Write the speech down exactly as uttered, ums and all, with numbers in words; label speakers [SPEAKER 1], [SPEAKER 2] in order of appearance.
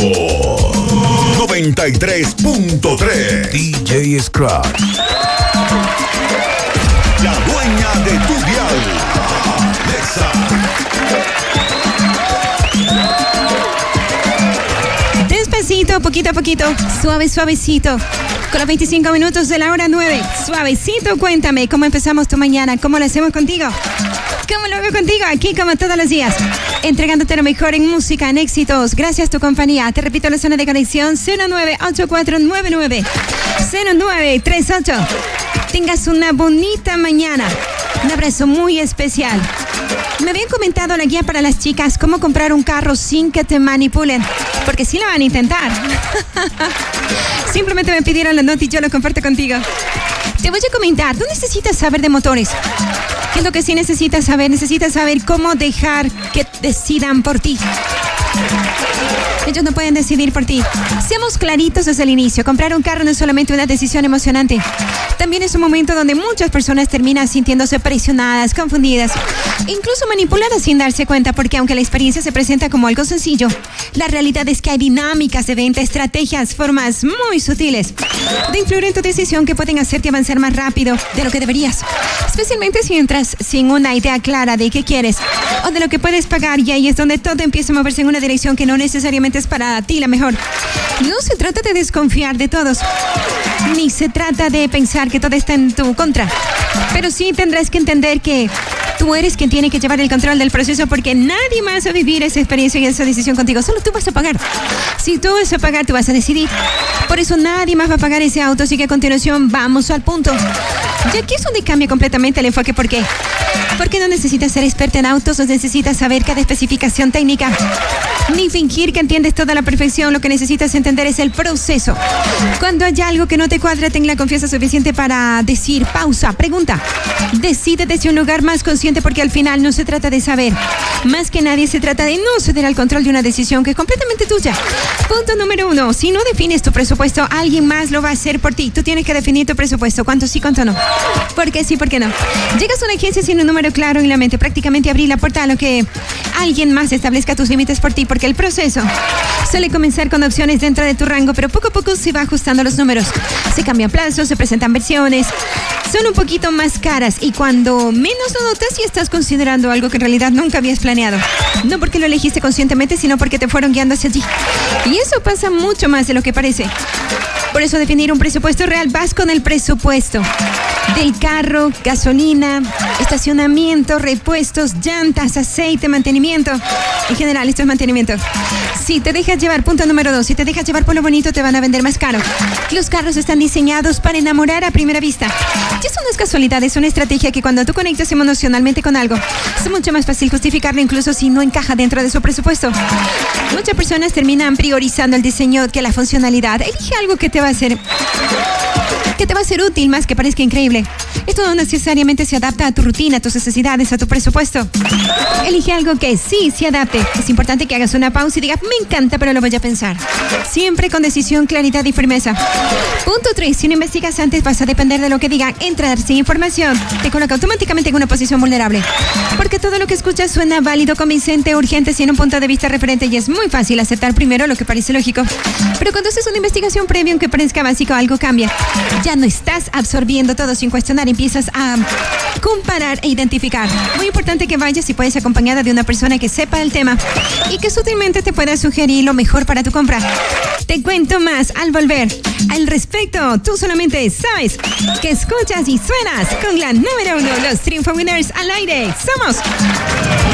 [SPEAKER 1] noventa y tres punto tres.
[SPEAKER 2] D J Scratch.
[SPEAKER 1] La dueña de tu dial. Alexa.
[SPEAKER 3] Despacito, poquito a poquito, suave, suavecito. Con los veinticinco minutos de la hora nueve. Suavecito, cuéntame cómo empezamos tu mañana, cómo lo hacemos contigo. ¿Cómo lo veo contigo? Aquí como todos los días, entregándote lo mejor en música, en éxitos. Gracias a tu compañía. Te repito la zona de conexión cero nueve ocho cuatro nueve nueve cero nueve tres ocho. Tengas una bonita mañana. Un abrazo muy especial. Me habían comentado la guía para las chicas cómo comprar un carro sin que te manipulen, porque sí lo van a intentar. Simplemente me pidieron la nota y yo lo comparto contigo. Te voy a comentar, ¿tú necesitas saber de motores? ¿Qué es lo que sí necesitas saber? Necesitas saber cómo dejar que decidan por ti. Ellos no pueden decidir por ti. Seamos claritos desde el inicio. Comprar un carro no es solamente una decisión emocionante. También es un momento donde muchas personas terminan sintiéndose presionadas, confundidas, incluso manipuladas sin darse cuenta, porque aunque la experiencia se presenta como algo sencillo, la realidad es que hay dinámicas de venta, estrategias, formas muy sutiles de influir en tu decisión que pueden hacerte avanzar más rápido de lo que deberías. Especialmente si entras sin una idea clara de qué quieres o de lo que puedes pagar, y ahí es donde todo empieza a moverse en una dirección que no necesariamente es para ti la mejor. No se trata de desconfiar de todos, ni se trata de pensar que todo está en tu contra, pero sí tendrás que entender que tú eres quien tiene que llevar el control del proceso, porque nadie más va a vivir esa experiencia y esa decisión contigo. Solo tú vas a pagar. Si tú vas a pagar, tú vas a decidir. Por eso nadie más va a pagar ese auto, así que a continuación vamos al punto. Y aquí es donde cambia completamente el enfoque. ¿Por qué? Porque no necesitas ser experta en autos, no necesitas saber cada especificación técnica, ni fingir que entiendes toda la perfección. Lo que necesitas entender es el proceso. Cuando haya algo que no te cuadra, ten la confianza suficiente para decir pausa, pregunta. Decídete desde un lugar más consciente, porque al final no se trata de saber. Más que nadie se trata de no ceder al control de una decisión que es completamente tuya. Punto número uno. Si no defines tu presupuesto, alguien más lo va a hacer por ti. Tú tienes que definir tu presupuesto. ¿Cuánto sí, cuánto no? ¿Por qué sí, por qué no? Llegas a una agencia sin un número claro en la mente. Prácticamente abrir la puerta a lo que alguien más establezca tus límites por ti, porque el proceso suele comenzar con opciones dentro de tu rango, pero poco a poco se va ajustando los números. Se cambian plazos, se presentan versiones, son un poquito más caras, y cuando menos lo notas, y estás considerando algo que en realidad nunca habías planeado. No porque lo elegiste conscientemente, sino porque te fueron guiando hacia allí. Y eso pasa mucho más de lo que parece. Por eso definir un presupuesto real, vas con el presupuesto del carro, gasolina, estacionamiento, repuestos, llantas, aceite, mantenimiento. En general, esto es mantenimiento. Si te dejas llevar, punto número dos, si te dejas llevar por lo bonito, te van a vender más caro. Los carros están diseñados para enamorar a primera vista. Y eso no es casualidad, es una estrategia que cuando tú conectas emocionalmente con algo, es mucho más fácil justificarlo, incluso si no encaja dentro de su presupuesto. Muchas personas terminan priorizando el diseño que la funcionalidad. Elige algo que te va a hacer... que te va a ser útil más que parezca increíble. Esto no necesariamente se adapta a tu rutina, a tus necesidades, a tu presupuesto. Elige algo que sí se adapte. Es importante que hagas una pausa y digas, me encanta, pero lo voy a pensar. Siempre con decisión, claridad y firmeza. Punto tres. Si no investigas antes, vas a depender de lo que digan. Entrar sin información te coloca automáticamente en una posición vulnerable, porque todo lo que escuchas suena válido, convincente, urgente, sin un punto de vista referente, y es muy fácil aceptar primero lo que parece lógico. Pero cuando haces una investigación previa, aunque parezca básico, algo cambia. Ya no estás absorbiendo todo sin cuestionar, empiezas a comparar e identificar. Muy importante que vayas, y puedes, acompañada de una persona que sepa el tema y que sutilmente te pueda sugerir lo mejor para tu compra. Te cuento más al volver. Al respecto, tú solamente sabes que escuchas y suenas con la número uno, los Triunfo Winners al aire. ¡Somos!